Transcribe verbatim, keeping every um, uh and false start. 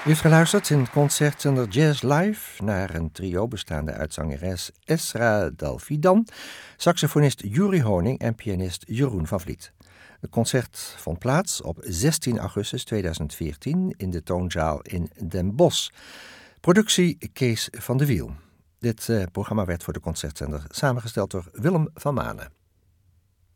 U heeft geluisterd in concertzender Jazz Live naar een trio bestaande uit zangeres Esra Dalfidan, saxofonist Juri Honing en pianist Jeroen van Vliet. Het concert vond plaats op zestien augustus tweeduizend veertien in de Toonzaal in Den Bosch. Productie Kees van de Wiel. Dit uh, programma werd voor de concertzender samengesteld door Willem van Manen.